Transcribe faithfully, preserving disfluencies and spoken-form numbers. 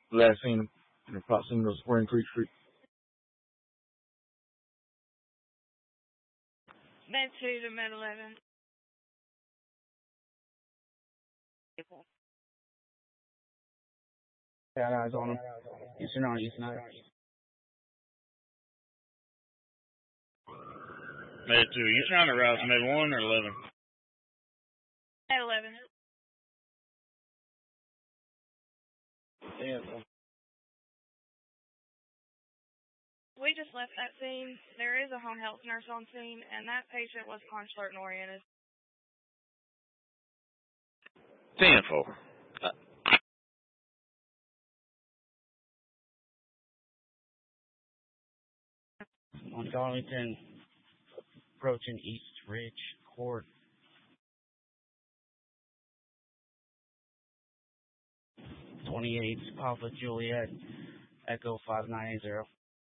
Last seen in the proximity of Spring Creek Street. Med two to Med eleven. Got eyes on him. Eastern on East nine. Med two. You trying to route Med one or eleven? Med eleven. Yeah. We just left that scene. There is a home health nurse on scene, and that patient was consultant oriented. ten four. Uh, On Darlington, approaching East Ridge Court. twenty-eight, Papa Juliet, Echo five nine eight zero.